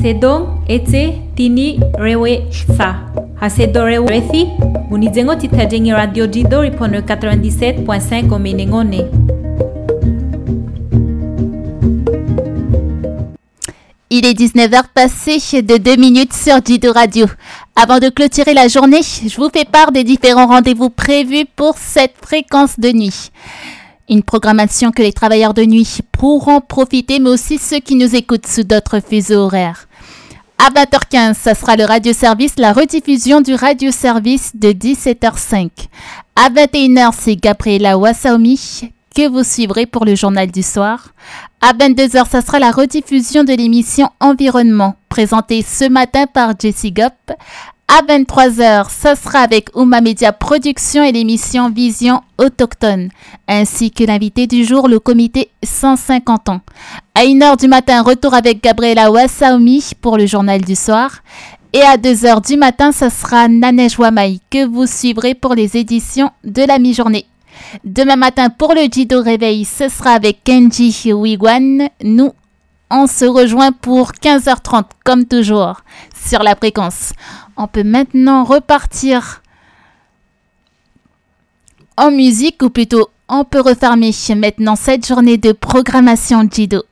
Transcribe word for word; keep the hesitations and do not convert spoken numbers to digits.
Sedong ete tini rewe sa. Hasedo rewe rethi. Unizengo titajengi radio Jido ripono quatre-vingt-dix-sept point cinq au Menengone. Il est dix-neuf heures passées de deux minutes sur Jido Radio. Avant de clôturer la journée, je vous fais part des différents rendez-vous prévus pour cette fréquence de nuit. Une programmation que les travailleurs de nuit pourront profiter, mais aussi ceux qui nous écoutent sous d'autres fuseaux horaires. À vingt heures quinze, ça sera le radio-service, la rediffusion du radio-service de dix-sept heures cinq. À vingt et une heures, c'est Gabriela Wassaomi que vous suivrez pour le journal du soir. À vingt-deux heures, ça sera la rediffusion de l'émission Environnement, présentée ce matin par Jessie Gop. À vingt-trois heures, ça sera avec Ouma Media Production et l'émission Vision Autochtone, ainsi que l'invité du jour, le comité cent cinquante ans. À une heure du matin, retour avec Gabriela Wassaomi pour le journal du soir. Et à deux heures du matin, ça sera Nanej Wamaï que vous suivrez pour les éditions de la mi-journée. Demain matin, pour le Jido Réveil, ce sera avec Kenji Wigwan. Nous, on se rejoint pour quinze heures trente, comme toujours, sur la fréquence. On peut maintenant repartir en musique, ou plutôt, on peut refermer maintenant cette journée de programmation Jido.